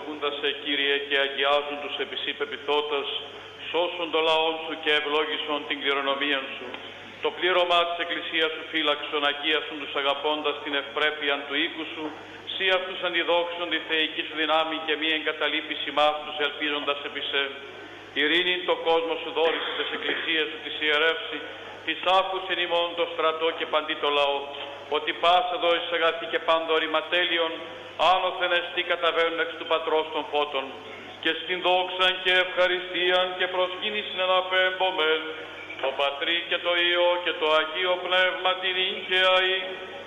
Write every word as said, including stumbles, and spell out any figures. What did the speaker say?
ευλογούντας σε Κύριε και αγιάζουν τους επί σοι πεποιθώτας, σώσουν το λαόν σου και ευλόγησον την κληρονομία σου. Το πλήρωμα της Εκκλησίας σου φύλαξον, αγίασον τους αγαπώντας την ευπρέπεια του οίκου σου, σύ αυτούς αντιδόξουν τη θεϊκή σου δυνάμει και μη εγκαταλείπεις ημάς τους ελπίζοντας επί σε. Ειρήνην το κόσμο σου δόρισε, τις εκκλησίες σου τις ιερεύσει, της άφουσιν ημών το στρατό και παντί το λαό, ότι πάσα δώσεις αγαθή και πάντορη ματέλειον, άνωθεν εστί καταβαίνουν εξ του Πατρός των φώτων, και στην δόξαν και ευχαριστίαν και προσκύνησιν εναπέμπομεν, το Πατρί και το Υιό και το Αγίο Πνεύμα την ίγκαια